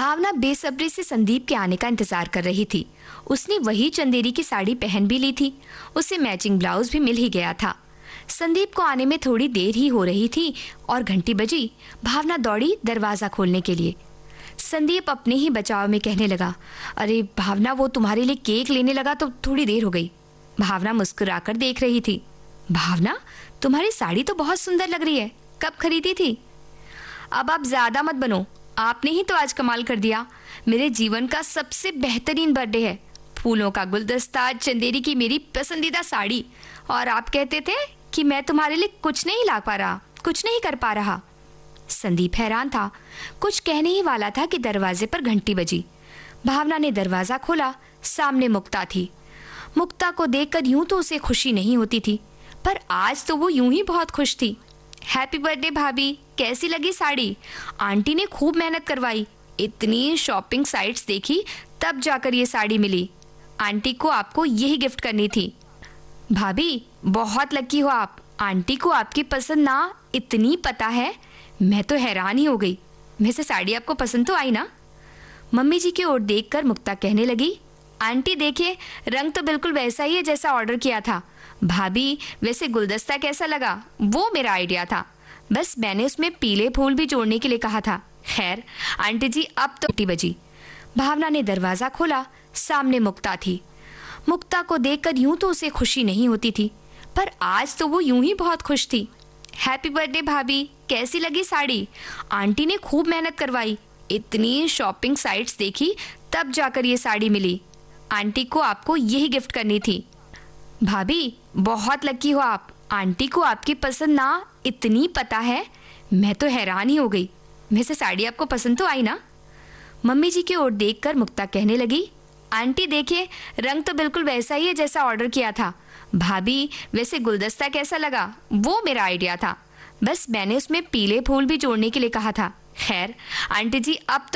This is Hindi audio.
भावना बेसब्री से संदीप के आने का इंतजार कर रही थी। उसने वही चंदेरी की साड़ी पहन भी ली थी। उसे मैचिंग ब्लाउज भी मिल ही गया था। संदीप को आने में थोड़ी देर ही हो रही थी और घंटी बजी। भावना दौड़ी दरवाजा खोलने के लिए। संदीप अपने ही बचाव में कहने लगा, अरे भावना, वो तुम्हारे लिए केक लेने लगा तो थोड़ी देर हो गई। भावना मुस्कुराकर देख रही थी। भावना, तुम्हारी साड़ी तो बहुत सुंदर लग रही है, कब खरीदी थी? अब आप ज्यादा मत बनो, आपने ही तो आज कमाल कर दिया। मेरे जीवन का सबसे बेहतरीन बर्थडे है। फूलों का गुलदस्ता, चंदेरी की मेरी पसंदीदा साड़ी, और आप कहते थे कि मैं तुम्हारे लिए कुछ नहीं ला पा रहा, कुछ नहीं कर पा रहा। संदीप हैरान था। कुछ कहने ही वाला था कि दरवाजे पर घंटी बजी। भावना ने दरवाजा खोला। सामने मुक्ता थी। मुक्ता को देखकर यूं तो उसे खुशी नहीं होती थी, पर आज तो वो यूं ही बहुत खुश थी। हैप्पी बर्थडे भाभी, कैसी लगी साड़ी? आंटी ने खूब मेहनत करवाई, इतनी शॉपिंग साइट्स देखी, तब जाकर ये साड़ी मिली। आंटी को आपको यही गिफ्ट करनी थी। भाभी, बहुत लकी हो आप। आंटी को आपकी पसंद ना इतनी पता है, मैं तो हैरान ही हो गई। वैसे साड़ी आपको पसंद तो आई ना? मम्मी जी की ओर देखकर मुक्ता कहने लगी, आंटी देखिए, रंग तो बिल्कुल वैसा ही है जैसा ऑर्डर किया था। भाभी, वैसे गुलदस्ता कैसा लगा? वो मेरा आइडिया था, बस मैंने उसमें पीले फूल भी जोड़ने के लिए कहा था। खैर आंटी जी, अब तो घंटी बजी। भावना ने दरवाजा खोला। सामने मुक्ता थी। मुक्ता को देखकर यूं तो उसे खुशी नहीं होती थी, पर आज तो वो यूं ही बहुत खुश थी। हैप्पी बर्थडे भाभी, कैसी लगी साड़ी? आंटी ने खूब मेहनत करवाई, इतनी शॉपिंग साइट्स देखी, तब जाकर ये साड़ी मिली। आंटी को आपको यही गिफ्ट करनी थी। भाभी, बहुत लकी हो आप। आंटी को आपकी पसंद ना इतनी पता है, मैं तो हैरान ही हो गई। वैसे साड़ी आपको पसंद तो आई ना? मम्मी जी की ओर देखकर मुक्ता कहने लगी, आंटी देखिए, रंग तो बिल्कुल वैसा ही है जैसा ऑर्डर किया था। भाभी, वैसे गुलदस्ता कैसा लगा? वो मेरा आइडिया था, बस मैंने उसमें पीले फूल भी जोड़ने के लिए कहा था। खैर आंटी जी, अब तो